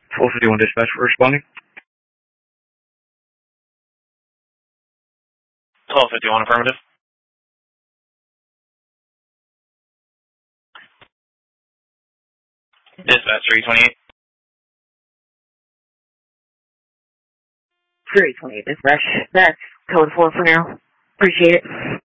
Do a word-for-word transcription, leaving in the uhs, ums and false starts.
twelve fifty-one dispatch for responding. twelve fifty-one affirmative. Dispatch three twenty-eight. three twenty-eight dispatch. That's code four for now. Appreciate it.